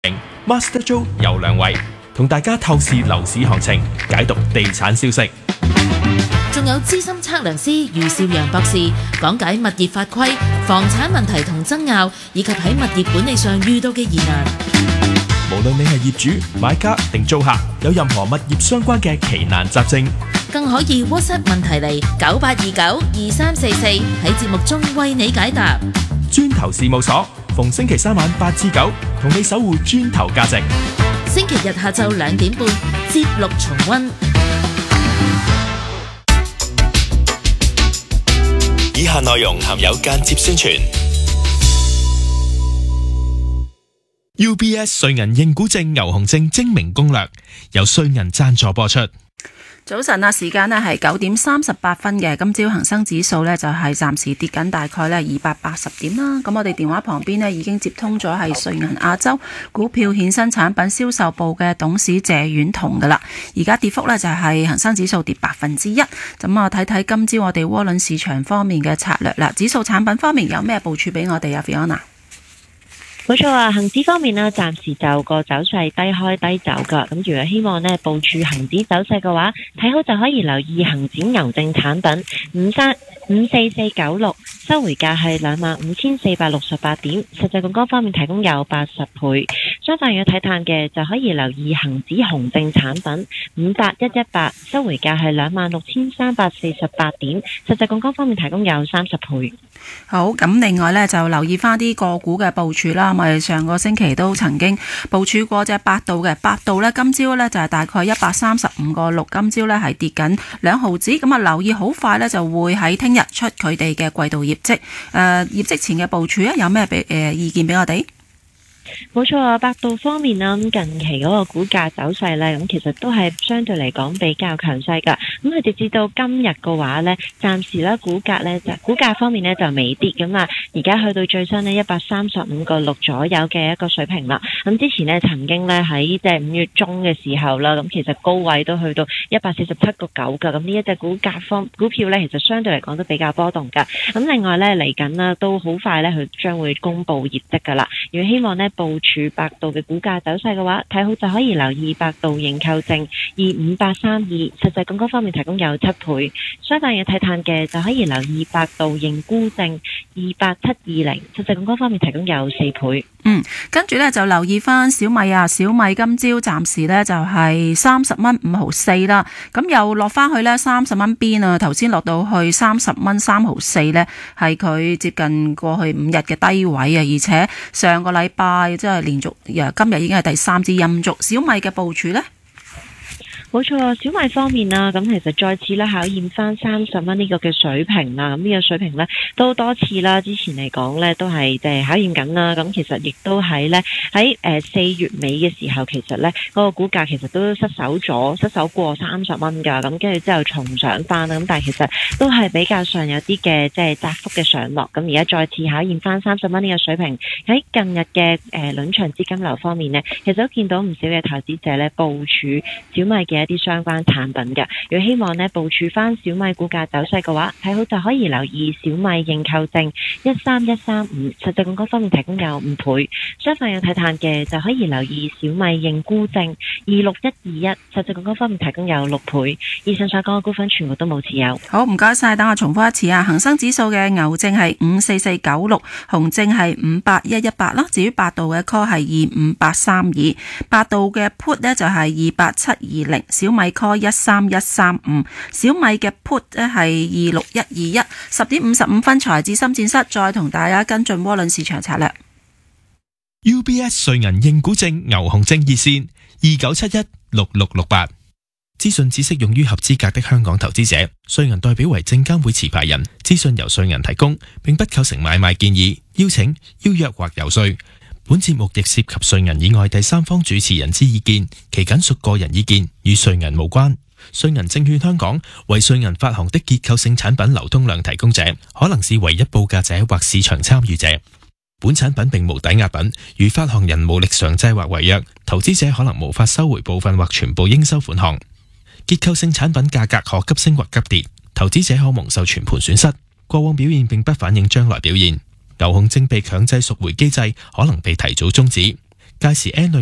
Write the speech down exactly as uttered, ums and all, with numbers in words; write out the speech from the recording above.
Master Joe 有兩位同大家透視樓市行情，解讀地產消息。 仲有資深測量師余少陽博士講解物業法規、房產問題同爭拗，以及喺物業管理上遇到嘅疑難。 無論你係業主、買家定租客，有任何物業相關嘅奇難雜症， 更可以 WhatsApp 問題嚟九八二九二三四四，喺節目中為你解答。 磚頭事務所逢星期三晚八至九，同你守護磚頭價值。 星期日下晝兩點半，節錄重溫。 以下內容含有間接宣傳。 U B S 瑞銀認股證牛熊證精明攻略，由瑞銀贊助播出。 早晨啊，時間呢係九點三十八分嘅。今朝恒生指數呢就係暫時跌緊，大概呢二百八十點啦。咁我哋電話旁邊呢已經接通咗係瑞銀亞洲股票衍生產品銷售部嘅董事謝婉彤噶啦。而家跌幅呢就係恒生指數跌百分之一。咁啊，睇睇今朝我哋窩輪市場方面嘅策略啦。指數產品方面有咩部署俾我哋啊 Fiona？ 冇錯啊，恒指方面呢，暫時就個走勢低開低走噶。咁如果希望呢部署恒指走勢嘅話，睇好就可以留意恒指牛證產品五三五四四九六，收回價係兩萬五千四百六十八點，實際槓桿方面提供有八十倍。相反要睇淡嘅就可以留意恒指熊證產品五八一一八，收回價係兩萬六千三百四十八點，實際槓桿方面提供有三十倍。 好，咁另外呢，就留意翻啲個股嘅部署啦。我哋上個星期都曾經部署過隻百度嘅，百度呢今朝呢就係大概一百三十五個六，今朝呢係跌緊兩毫子。咁啊留意好快呢就會喺聽日出佢哋嘅季度業績。誒、呃、業績前嘅部署咧有咩俾誒意見俾我哋？ 冇錯啊，百度方面啦，咁近期嗰個股價走勢咧，咁其實都係相對嚟講比較強勢噶。咁佢直至到今日嘅話咧，暫時咧股價咧就股價方面咧就未跌咁啊。而家去到最新呢一百三十五個六左右嘅一個水平啦。咁之前呢曾經咧喺即係五月中嘅時候啦，咁其實高位都去到一百四十七個九噶。咁呢一隻股價方股票咧，其實相對嚟講都比較波動噶。咁另外咧嚟緊啦，都好快咧，佢將會公布業績噶啦。如果希望呢部署百度嘅股價走勢嘅話，睇好就可以留意百度認購證二五八三二，實際槓桿方面提供有七倍。相反要睇淡嘅就可以留意百度認沽證二八七二零，實際槓桿方面提供有四倍。 嗯，跟住呢就留意翻小米啊，小米今朝暫時呢就係三十蚊五毫四啦，咁又落翻去呢三十蚊邊啊，頭先落到去三十蚊三毫四呢，係佢接近過去五日嘅低位啊，而且上個禮拜即係連續，今日已經係第三支陰燭。小米嘅部署呢？ 冇錯，小米方面啦，咁其實再次咧考驗翻三十蚊呢個嘅水平啦，咁呢個水平咧都多次啦，之前嚟講咧都係即係考驗緊啦，咁其實亦都喺咧喺誒四月尾嘅時候，其實咧嗰個股價其實都失守咗，失守過三十蚊噶，咁跟住之後重上翻啦，咁但係其實都係比較上有啲嘅即係窄幅嘅上落，咁而家再次考驗翻三十蚊呢個水平。喺近日嘅誒輪場資金流方面呢，其實都見到唔少嘅投資者咧部署小米嘅一啲相關產品嘅，如果希望呢部署翻小米股價走勢嘅話，睇好就可以留意小米認購證一三一三五，實際槓桿方面提供有五倍。相反有睇淡嘅就可以留意小米認沽證二六一二一，實際槓桿方面提供有六倍。以上所講嘅股份全部都冇持有。 好，唔該晒，等我重複一次啊，恒生指數嘅牛證係五四四九六，熊證係五八一一八啦。至於百度嘅 call 係二五八三二，百度嘅 put 呢就係二八七二零，小米 call 一三一三五，小米嘅 put 咧係二六一二一。十點五十五分，財智深圳室再同大家跟進窩輪市場策略。 U B S 瑞銀認股證牛熊證熱線二九七一六六六八。資訊只適用於合資格的香港投資者，瑞銀代表為證監會持牌人，資訊由瑞銀提供，並不構成買賣建議、邀請、邀約或遊說。本節目亦涉及瑞銀以外第三方主持人之意見，其僅屬個人意見，與瑞銀無關。瑞銀證券香港為瑞銀發行的結構性產品流通量提供者，可能是唯一報價者或市場參與者。本產品並無抵押品，如發行人無力償債或違約，投資者可能無法收回部分或全部應收款項。結構性產品價格可急升或急跌，投資者可蒙受全盤損失。過往表現並不反映將來表現。牛熊證被強制贖回機制可能被提早終止。 屆時 N 類